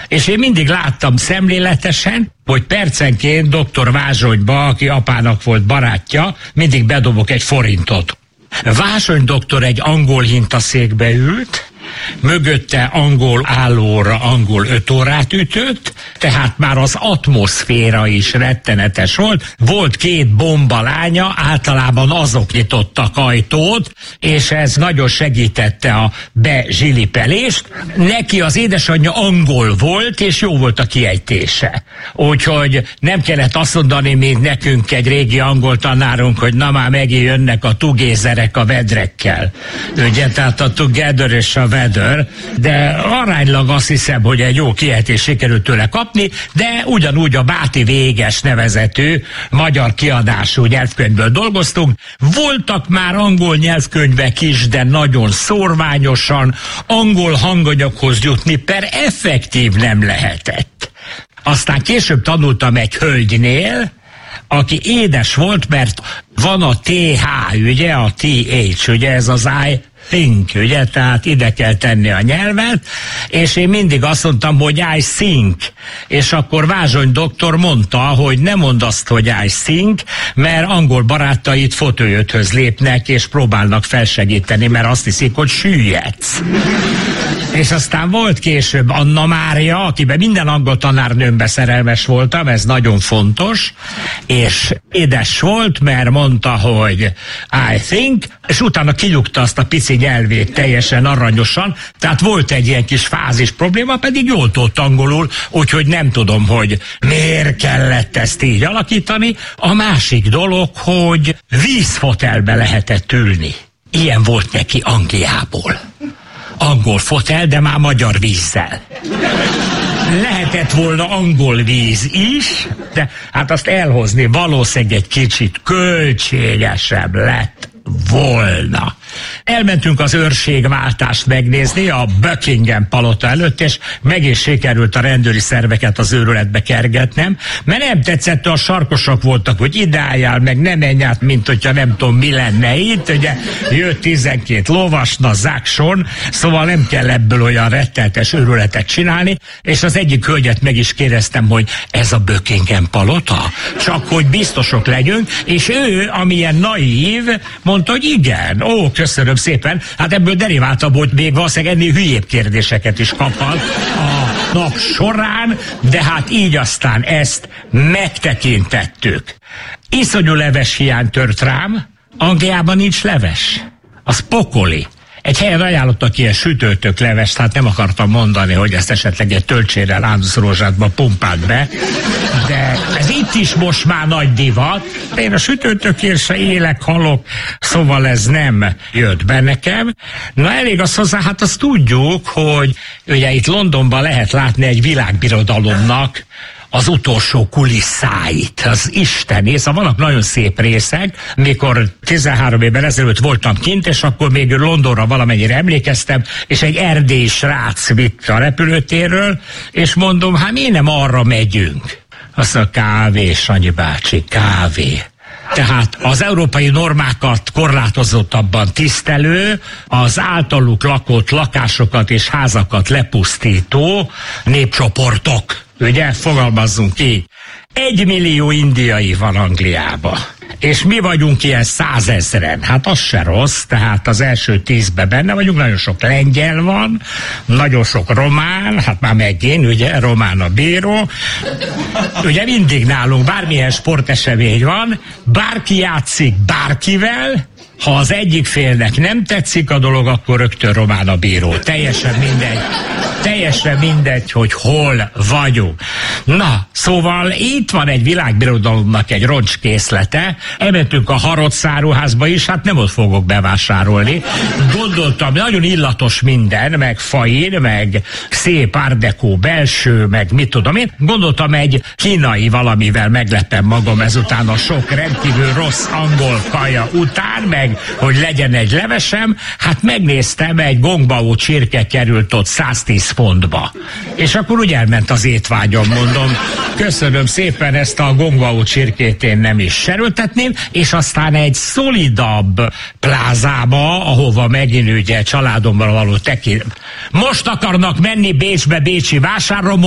És én mindig láttam szemléletesen, hogy percenként dr. Vázsonyba, aki apának volt barátja, mindig bedobok egy forintot. Vázsony doktor egy angol hintaszékbe ült, mögötte angol állóra angol 5 órát ütött, tehát már az atmoszféra is rettenetes volt. Volt 2 bombalánya, általában azok nyitottak ajtót, és ez nagyon segítette a bezsilipelést. Neki az édesanyja angol volt, és jó volt a kiejtése. Úgyhogy nem kellett azt mondani, mint nekünk egy régi angol tanárunk, hogy na már megint jönnek a tugézerek a vedrekkel. Ugye, tehát a together és a weather, de aránylag azt hiszem, hogy egy jó kiejtést sikerült tőle kapni, de ugyanúgy a Báti Véges nevezetű magyar kiadású nyelvkönyvből dolgoztunk. Voltak már angol nyelvkönyvek is, de nagyon szórványosan, angol hanganyaghoz jutni per effektív nem lehetett. Aztán később tanultam egy hölgynél, aki édes volt, mert van a TH, ugye, a TH, ugye ez az I think, ugye, tehát ide kell tenni a nyelvet, és én mindig azt mondtam, hogy I think, és akkor Vázsony doktor mondta, hogy ne mondd azt, hogy I think, mert angol barátaid fotölyöthöz lépnek, és próbálnak felsegíteni, mert azt hiszik, hogy süllyedsz. És aztán volt később Anna Mária, akiben minden angol tanárnőmbe szerelmes voltam, ez nagyon fontos, és édes volt, mert mondta, hogy I think, és utána kinyugta azt a pici nyelvét teljesen aranyosan, tehát volt egy ilyen kis fázis probléma, pedig jól tudott angolul, úgyhogy nem tudom, hogy miért kellett ezt így alakítani. A másik dolog, hogy vízfotelbe lehetett ülni. Ilyen volt neki Angliából. Angol fotel, de már magyar vízzel. Lehetett volna angol víz is, de hát azt elhozni valószínűleg egy kicsit költségesebb lett volna. Elmentünk az őrségváltást megnézni a Buckingham palota előtt, és meg is sikerült a rendőri szerveket az őrületbe kergetnem, mert nem tetszett, a sarkosok voltak, hogy ide álljál, meg ne menj át, mint hogyha nem tudom mi lenne itt, ugye jött 12 lovasna zákson, szóval nem kell ebből olyan retteltes őrületet csinálni, és az egyik hölgyet meg is kérdeztem, hogy ez a Buckingham palota? Csak hogy biztosok legyünk, és ő, amilyen naív, mondta, hogy igen, ó, köszönöm szépen, hát ebből deriváltabb, hogy még valószínűleg ennél hülyébb kérdéseket is kaphat a nap során, de hát így aztán ezt megtekintettük. Iszonyú leves hiány tört rám, Angliában nincs leves, az pokoli. Egy helyen ajánlottak ilyen sütőtök levest, hát nem akartam mondani, hogy ezt esetleg egy töltsérrel áldozrózsátba pumpált be, de ez itt is most már nagy divat. Én a sütőtökért se élek, halok, szóval ez nem jött be nekem. Na elég az hozzá, hát azt tudjuk, hogy ugye itt Londonban lehet látni egy világbirodalomnak az utolsó kulisszáit, az istenész, vannak nagyon szép részek, mikor 13 évvel ezelőtt voltam kint, és akkor még Londonra valamennyire emlékeztem, és egy erdélyi srác vitt a repülőtérről, és mondom, hát miért nem arra megyünk? Azt mondja, kávé, Sanyi bácsi, kávé. Tehát az európai normákat korlátozottabban tisztelő, az általuk lakott lakásokat és házakat lepusztító népcsoportok. Ugye, fogalmazzunk így. 1 millió indiai van Angliában, és mi vagyunk ilyen 100 000-en. Hát az se rossz, tehát az első 10-ben benne vagyunk, nagyon sok lengyel van, nagyon sok román, hát már megint, ugye, román a bíró. Ugye mindig nálunk bármilyen sportesemény van, bárki játszik bárkivel, ha az egyik félnek nem tetszik a dolog, akkor rögtön román a bíró. Teljesen mindegy, hogy hol vagyunk. Na, szóval itt van egy világbirodalomnak egy roncskészlete, elmentünk a Harrodszáruházba is, hát nem ott fogok bevásárolni. Gondoltam, nagyon illatos minden, meg fain, meg szép art déco belső, meg mit tudom én. Gondoltam, egy kínai valamivel meglepem magam ezután a sok rendkívül rossz angol kaja után, meg hogy legyen egy levesem, hát megnéztem, egy gongbao csirke került ott 110 fontba. És akkor úgy elment az étvágyom, mondom, köszönöm szépen, ezt a gongbao csirkét én nem is serültetném, és aztán egy szolidabb plázába, ahova megint ugye családommal való most akarnak menni Bécsbe bécsi vásárra,